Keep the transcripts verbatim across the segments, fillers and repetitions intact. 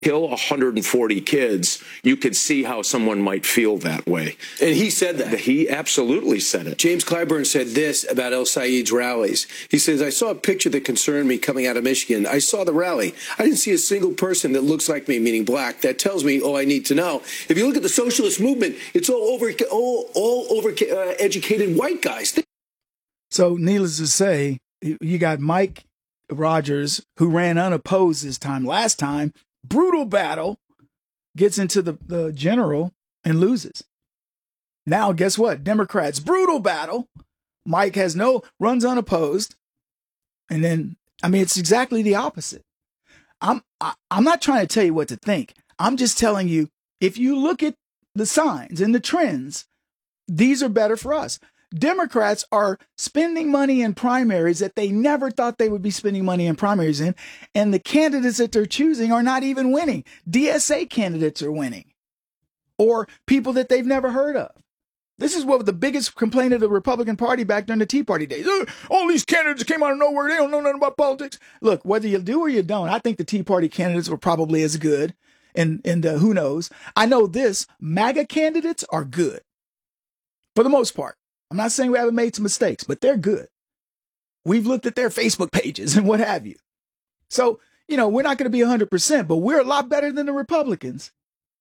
kill one hundred forty kids, you could see how someone might feel that way. And he said that. He absolutely said it. James Clyburn said this about El Said's rallies. He says, I saw a picture that concerned me coming out of Michigan. I saw the rally. I didn't see a single person that looks like me, meaning black. That tells me all I need to know. If you look at the socialist movement, it's all over, all, all over uh, educated white guys. So needless to say, you got Mike Rogers, who ran unopposed this time. Last time, brutal battle, gets into the, the general and loses. Now, guess what? Democrats, brutal battle. Mike has no, runs unopposed. And then, I mean, it's exactly the opposite. I'm, I, I'm not trying to tell you what to think. I'm just telling you, if you look at the signs and the trends, these are better for us. Democrats are spending money in primaries that they never thought they would be spending money in primaries in. And the candidates that they're choosing are not even winning. D S A candidates are winning, or people that they've never heard of. This is what the biggest complaint of the Republican Party back during the Tea Party days. All these candidates came out of nowhere. They don't know nothing about politics. Look, whether you do or you don't, I think the Tea Party candidates were probably as good. And, and uh, who knows? I know this, MAGA candidates are good for the most part. I'm not saying we haven't made some mistakes, but they're good. We've looked at their Facebook pages and what have you. So, you know, we're not going to be one hundred percent, but we're a lot better than the Republicans.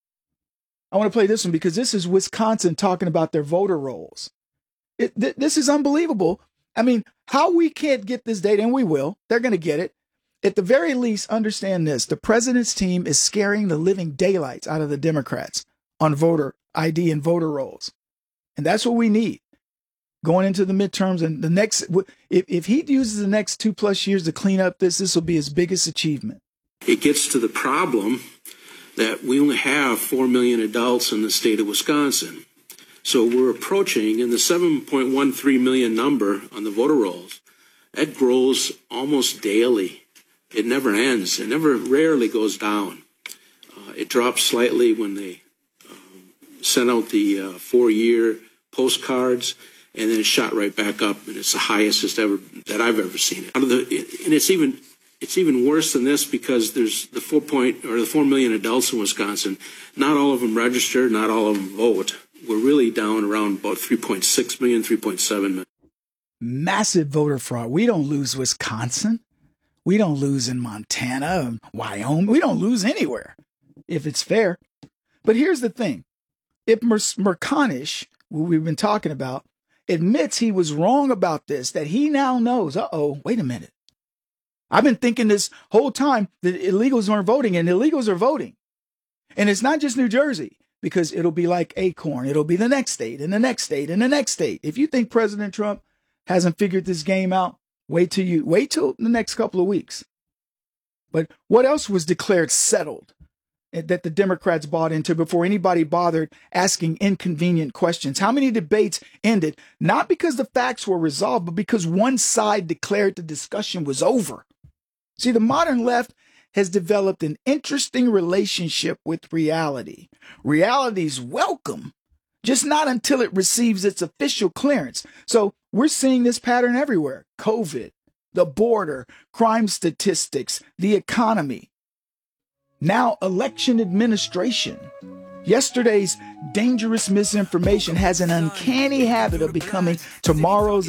I want to play this one because this is Wisconsin talking about their voter rolls. It, th- this is unbelievable. I mean, how we can't get this data, and we will. They're going to get it. At the very least, understand this. The president's team is scaring the living daylights out of the Democrats on voter I D and voter rolls. And that's what we need going into the midterms. And the next, if, if he uses the next two plus years to clean up this, this will be his biggest achievement. It gets to the problem that we only have four million adults in the state of Wisconsin. So we're approaching, in the seven point one three million number on the voter rolls, that grows almost daily. It never ends. It never, rarely goes down. Uh, it drops slightly when they um, send out the uh, four-year postcards, and then it shot right back up, and it's the highest it's ever that I've ever seen it. Out of the, and it's even it's even worse than this because there's the four point or the four million adults in Wisconsin. Not all of them register, not all of them vote. We're really down around about three point six million, three point seven million. Massive voter fraud. We don't lose Wisconsin. We don't lose in Montana and Wyoming. We don't lose anywhere if it's fair. But here's the thing. If Mer- Merconish, who we've been talking about, admits he was wrong about this, that he now knows, uh-oh, wait a minute. I've been thinking this whole time that illegals aren't voting, and illegals are voting. And it's not just New Jersey, because it'll be like Acorn. It'll be the next state and the next state and the next state. If you think President Trump hasn't figured this game out, wait till you wait till the next couple of weeks. But what else was declared settled that the Democrats bought into before anybody bothered asking inconvenient questions? How many debates ended not because the facts were resolved, but because one side declared the discussion was over? See, the modern left has developed an interesting relationship with reality. Reality's welcome, just not until it receives its official clearance. So we're seeing this pattern everywhere. COVID, the border, crime statistics, the economy. Now election administration. Yesterday's dangerous misinformation has an uncanny habit of becoming tomorrow's